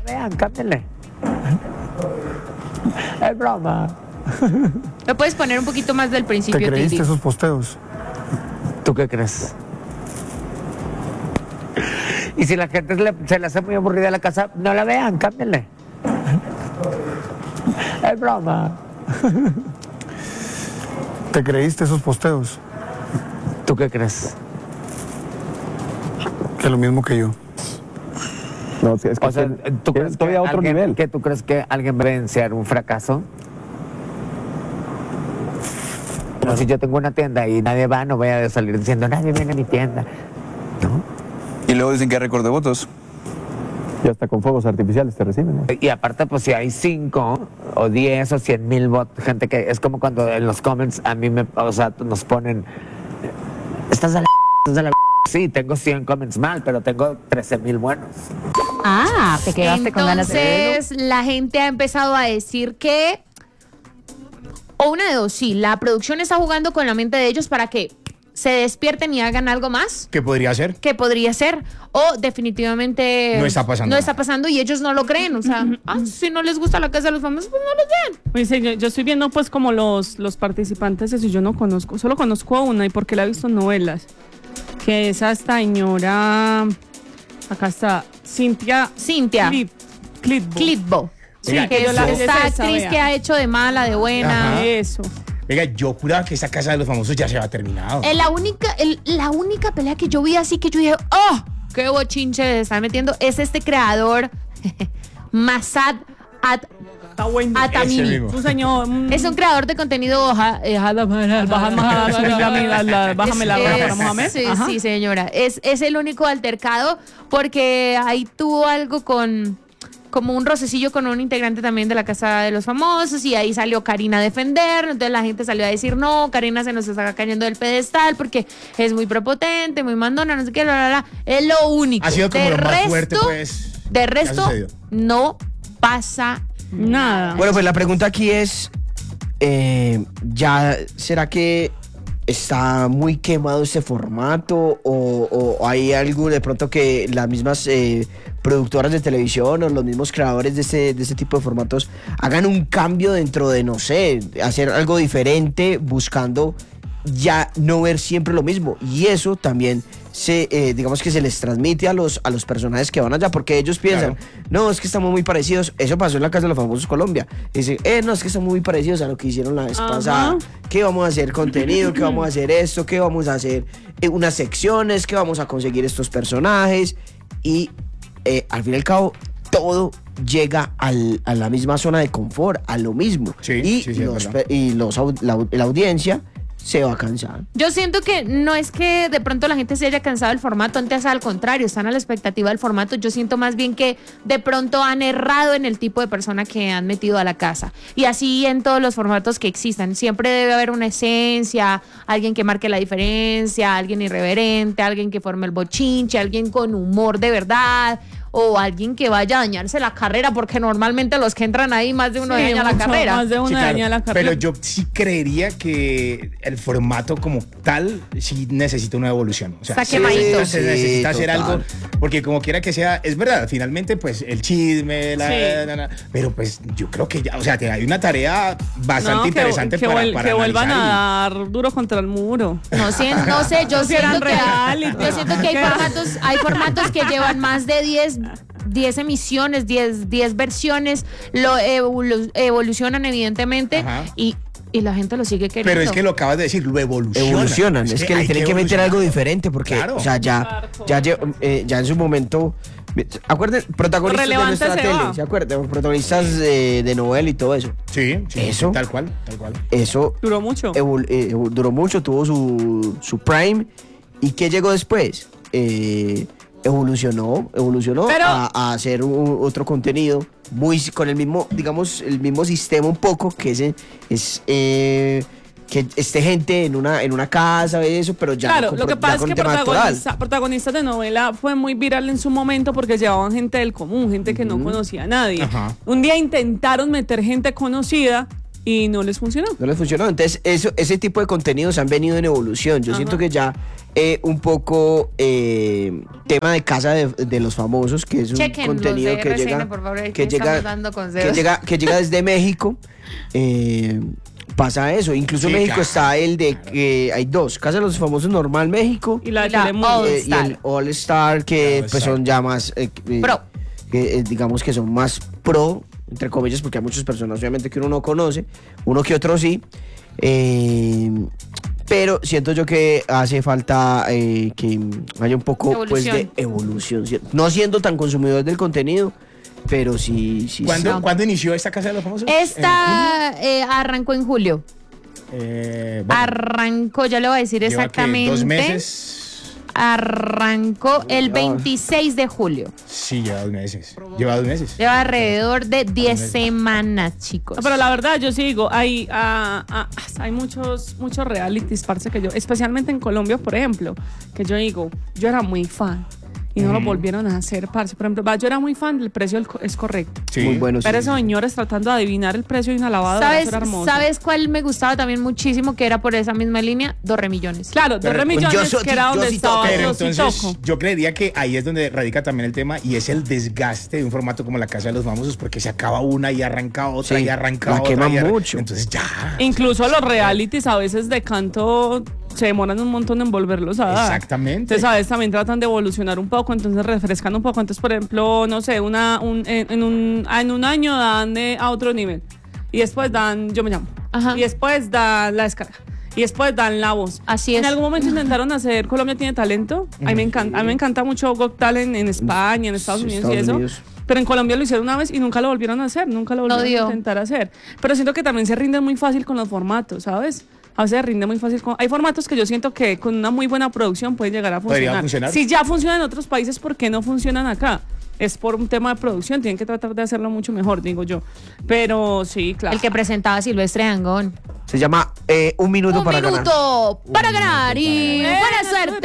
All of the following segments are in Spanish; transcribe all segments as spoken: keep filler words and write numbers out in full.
vean, cámbienle. Es broma. ¿Me puedes poner un poquito más del principio? ¿Te creíste Titi? esos posteos? ¿Tú qué crees? Y si la gente se le, se le hace muy aburrida la casa, no la vean, cámbienle. Es broma. ¿Te creíste esos posteos? ¿Tú qué crees? Que lo mismo que yo. No, es que O sea, ¿tú crees estoy que a otro alguien, nivel. que tú crees que alguien va a evidenciar un fracaso? Pero si yo tengo una tienda y nadie va, no voy a salir diciendo, nadie viene a mi tienda. ¿No? Y luego dicen que hay récord de votos. Y hasta con fuegos artificiales te reciben, ¿no? Y aparte, pues si hay cinco o diez o cien mil votos, gente que es como cuando en los comments a mí me, o sea, nos ponen, estás a la, estás a la. Sí, tengo cien comments mal, pero tengo trece mil buenos. Ah, te quedaste con ganas de verlo. Entonces, la gente ha empezado a decir que, o una de dos, sí, la producción está jugando con la mente de ellos para que se despierten y hagan algo más. ¿Qué podría ser? Que podría ser, o definitivamente No está pasando no nada. está pasando y ellos no lo creen, o sea, ah, si no les gusta la casa de los famosos, pues no los vean. Pues, yo, yo estoy viendo pues como los, los participantes, eso yo no conozco, solo conozco a una y porque la he visto en novelas, que es esta señora, acá está, Cintia Cintia Clip, Clitbo. Clitbo. Sí, Oiga, que yo es la- esta es esa, actriz vea. que ha hecho de mala, de buena. Ajá. Eso. Oiga, yo juraba que esa casa de los famosos ya se había terminado. Eh, la única, el- la única pelea que yo vi así que yo dije, ¡oh! ¡Qué bochinche se están metiendo! Es este creador, Masad At Está bueno. Atamimi. Ese mismo. Un señor. un- Es un creador de contenido. Baja, eh, jala- jala- Baja- jala- subir la mirada, la- bájame la Es- vara es- para Mohamed. Sí, Ajá. sí, señora. Es, es el único altercado porque ahí tuvo algo con. Como un rocecillo con un integrante también de la Casa de los Famosos y ahí salió Karina a defenderlo, entonces la gente salió a decir, no, Karina se nos está cayendo del pedestal porque es muy prepotente, muy mandona, no sé qué, bla, bla, bla. Es lo único. Ha sido como de lo más resto, fuerte, pues, de que ha resto, sucedido. no pasa Nada. Bueno, pues la pregunta aquí es, eh, ¿ya será que está muy quemado este formato o, o hay algo de pronto que las mismas eh, productoras de televisión o los mismos creadores de este, de este tipo de formatos hagan un cambio dentro de, no sé, hacer algo diferente buscando ya no ver siempre lo mismo? Y eso también se, eh, digamos que se les transmite a los, a los personajes que van allá, porque ellos piensan, Claro. no, es que estamos muy parecidos. Eso pasó en la Casa de los Famosos Colombia. Dicen, eh, no, es que estamos muy parecidos a lo que hicieron la vez Ajá. pasada. ¿Qué vamos a hacer contenido? ¿Qué vamos a hacer esto? ¿Qué vamos a hacer eh, unas secciones? ¿Qué vamos a conseguir estos personajes? Y eh, al fin y al cabo, todo llega al- a la misma zona de confort, a lo mismo. Sí, y sí, sí, es los, verdad. pe- y los, au- la, la audiencia se va a cansar. Yo siento que no es que de pronto la gente se haya cansado del formato, antes al contrario, están a la expectativa del formato. Yo siento más bien que de pronto han errado en el tipo de persona que han metido a la casa. Y así en todos los formatos que existan. Siempre debe haber una esencia, alguien que marque la diferencia, alguien irreverente, alguien que forme el bochinche, alguien con humor de verdad. O alguien que vaya a dañarse la carrera, porque normalmente los que entran ahí más de uno Sí, daña la mucho, carrera. Más de Sí, una claro. daña la carrera. Pero yo sí creería que el formato como tal sí necesita una evolución. O sea, Está sí quemadito. necesita- se Sí, necesita hacer total. algo, porque como quiera que sea, es verdad, finalmente pues el chisme, la, Sí. la- la- pero pues yo creo que ya, o sea, que hay una tarea bastante No, que- interesante que, para, vuel- para que vuelvan analizar y- a dar duro contra el muro. No sé, no sé, yo Si eran siento que, reality. yo siento que hay formatos, hay formatos que llevan más de diez, diez emisiones, diez, diez versiones, lo evolu- evolucionan evidentemente Ajá. y, y la gente lo sigue queriendo. Pero es que lo acabas de decir, lo evolucionan. Evolucionan, es, que, le hay tienen que, meter evolucionar. algo diferente porque, Claro. o sea, ya, ya, lle- eh, ya en su momento, acuerden, protagonistas de relevante nuestra se tele, va. ¿se acuerdan? Protagonistas de, de novela y todo eso. Sí, sí, Eso. sí, tal cual, tal cual. Eso Duró mucho. evol- eh, evo- duró mucho, tuvo su, su prime. ¿Y qué llegó después? Eh, evolucionó, evolucionó Pero- a, a hacer un- otro contenido muy con el mismo, digamos, el mismo sistema un poco, que es, es eh, que esté gente en una, en una casa, eso, pero ya Claro, no con, lo que ya pasa es con que tema actoral. protagonista, protagonistas de novela fue muy viral en su momento porque llevaban gente del común, gente que no conocía a nadie. Ajá. Un día intentaron meter gente conocida y no les funcionó. No les funcionó. Entonces, eso, ese tipo de contenidos han venido en evolución. Yo Ajá. siento que ya eh, un poco eh, tema de casa de, de los famosos, que es un Chequen los contenido de que R C N, llega, por favor, que que llega, estamos dando consejos. que llega, que llega desde México. Eh, pasa eso. Incluso Sí, en México claro. está el de que hay dos, Casa de los Famosos Normal México Y la de Y la Telemundo. All eh, y Star. el All Star, que All pues Star. son ya más eh, eh, Pro. que, eh, digamos que son más pro, entre comillas, porque hay muchas personas obviamente que uno no conoce, uno que otro sí. Eh, pero siento yo que hace falta eh, que haya un poco pues, de Evolución. evolución. ¿Cierto? No siendo tan consumidor del contenido, pero sí, sí. ¿Cuándo, sí. ¿Cuándo inició esta Casa de los Famosos? Esta eh, arrancó en julio. Eh, bueno, Arrancó, ya le voy a decir lleva, ¿qué? exactamente. ¿Dos meses? Arrancó el veintiséis de julio. Sí, lleva dos meses. Lleva dos meses. Lleva alrededor de diez semanas, chicos. No, pero la verdad, yo sí digo, hay, ah, ah, hay muchos, muchos realities, parce, que yo, especialmente en Colombia, por ejemplo, que yo digo, yo era muy fan y no lo volvieron a hacer, parce. Por ejemplo, va, yo era muy fan del precio del co- es correcto. Sí. Muy bueno. Pero sí. esos señores tratando de adivinar el precio de una lavadora, ¿Sabes, eso era hermoso. ¿Sabes cuál me gustaba también muchísimo? Que era por esa misma línea, dos remillones. Claro, Pero- dos millones, Yo so- que era yo donde sí estaba toco. Pero yo sí entonces toco. yo creería que ahí es donde radica también el tema y es el desgaste de un formato como La Casa de los Famosos porque se acaba una y arranca otra Sí, y arranca la otra. queman y arran- mucho. Entonces ya. Incluso los realities a veces de canto se demoran un montón en volverlos a dar. Exactamente. Entonces a veces también tratan de evolucionar un poco, entonces refrescan un poco. Entonces, por ejemplo, no sé, una, un, en, en un, en un año dan de- a otro nivel. Y después dan Yo Me Llamo. Ajá. Y después dan La Descarga. Y después dan La Voz. Así En es. algún momento intentaron hacer Colombia Tiene Talento. A mí me encanta, a mí me encanta mucho Got Talent en España, en Estados Sí, Unidos Estados y eso. Unidos. Pero en Colombia lo hicieron una vez y nunca lo volvieron a hacer, nunca lo volvieron dio. a intentar hacer. Pero siento que también se rinde muy fácil con los formatos, ¿sabes? A veces se rinde muy fácil con... Hay formatos que yo siento que con una muy buena producción pueden llegar a Podría funcionar. funcionar. Si ya funcionan en otros países, ¿por qué no funcionan acá? Es por un tema de producción, tienen que tratar de hacerlo mucho mejor, digo yo. Pero sí, claro. El que presentaba Silvestre Dangond. Se llama eh, Un Minuto Un para minuto para ganar y Buena buena suerte.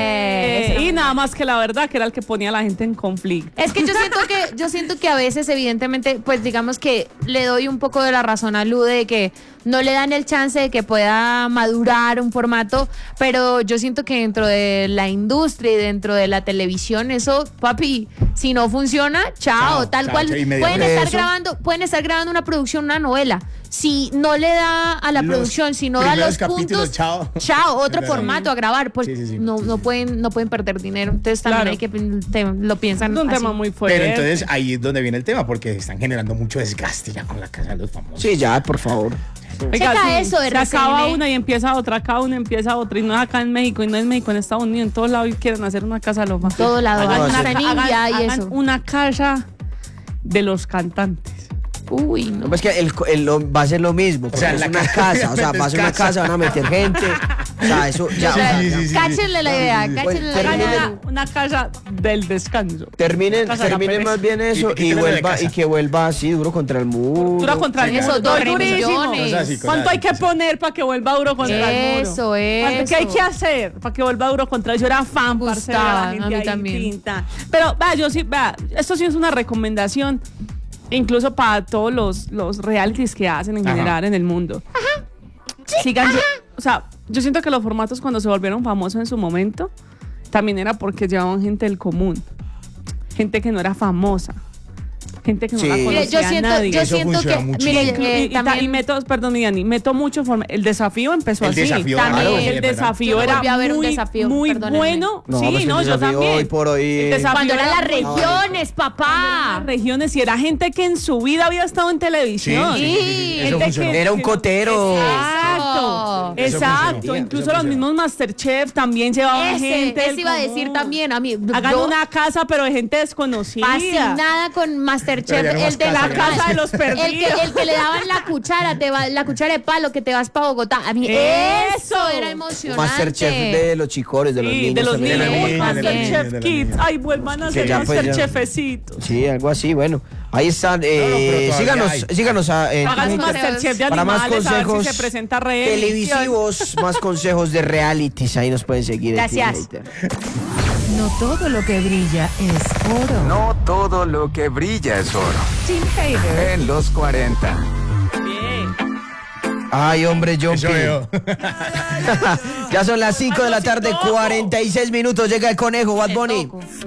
Eh, y nada más que la verdad que era el que ponía a la gente en conflicto. Es que yo siento que yo siento que a veces evidentemente pues digamos que le doy un poco de la razón a Lu de que no le dan el chance de que pueda madurar un formato, pero yo siento que dentro de la industria y dentro de la televisión eso, papi, si no funciona, chao, Chao, tal chao, cual. chao, inmediatamente. Pueden estar Eso. grabando, pueden estar grabando una producción, una novela. Si no le da a la Los producción, si no da primeros los capítulos, puntos, chao. chao, otro Es verdad. formato a grabar, pues Sí, sí, sí. no no pueden no pueden perder dinero. Entonces también Claro. hay que te- lo piensan Es un así. tema muy fuerte. Pero entonces ahí es donde viene el tema porque están generando mucho desgaste ya con La Casa de los Famosos. Sí, ya, por favor. Checa eso, se R C N. acaba una y empieza otra, acá una empieza otra, y no es acá en México, y no es México, en Estados Unidos, en todos lados quieren hacer una casa de los famosos. Todo lado, Hagan hasta una, en hagan- India y hagan eso. una casa de los cantantes. Uy, no. No, pues que el, el- lo- va a ser lo mismo, porque sea, es la una ca- casa, o sea, va a ser una casa. casa, van a meter gente, o sea, eso ya, O sea, sí, sí, sí, cáchenle la idea, cáchenle la Bueno, Hagan idea. una, una casa del descanso. terminen, Casa de la terminen pereza. más bien eso Y- y, quítenlo de vuelva, casa. y que vuelva así duro contra el muro. Dura contra el Sí, muro. Eso, dos durísimo. millones. Cosas así, cosas ¿Cuánto hay así, que sí. poner para que vuelva duro contra el muro? Eso, ¿Cuánto- ¿Qué hay eso. que hacer para que vuelva duro contra el? Yo era fan, Gustaba, parce, era la gente a mí ahí también. pinta. Pero, va, yo sí, va, esto sí es una recomendación, incluso para todos los, los realities que hacen en Ajá. general en el mundo. Sigan, yo- o sea, yo siento que los formatos cuando se volvieron famosos en su momento, también era porque llevaban gente del común, gente que no era famosa, gente que no Sí. la Mire, Mire, conocía yo siento, nadie. yo Eso siento funciona que mucho. mire, Inclu- eh, y, y ta- también y meto, perdón, Dani, meto mucho forma. El desafío empezó El así. desafío, claro, También sí, el es verdad. desafío Yo era volví a ver un muy, desafío, muy perdónenme. bueno. No, sí, pues el no, yo desafío también. hoy por hoy El es- desafío cuando eran era las muy bueno. regiones, papá. Las regiones y era gente que en su vida había estado en televisión. Sí, sí, sí, sí. Eso Gente funcionó. Era un cotero. Exacto, Eso exacto. funcionó. Incluso Eso los funcionó. mismos Masterchef también llevaban Ese, gente. ese del iba a común. decir también a mí. Hagan yo una casa, pero de gente desconocida. fascinada con Masterchef, Pero ya no más el de la casa, ya. Casa de los el que, perdidos. el que le daban la cuchara, te va, la cuchara de palo que te vas para Bogotá. A mí Eso. eso era emocionante. Masterchef de los chicores, de los Sí, niños. de los también. niños. niños. de la niña, de la Masterchef niña. Kids. Ay, vuelvan a Que ser ya, pues, ya. Masterchefecitos. Sí, algo así, bueno. Ahí están. eh, No, no, pero todavía síganos, hay. síganos a, en Hagan Twitter Masterchef de para más animales, a ver consejos si se presenta re televisivos, más consejos de realities. Ahí nos pueden seguir. en Gracias. Twitter. No todo lo que brilla es oro. No todo lo que brilla es oro. Tim Hader. En los cuarenta. Bien. Ay, hombre, John Eso P. veo. Ya son las cinco de la tarde, cuarenta y seis minutos. Llega el conejo, Bad El Bunny. toco.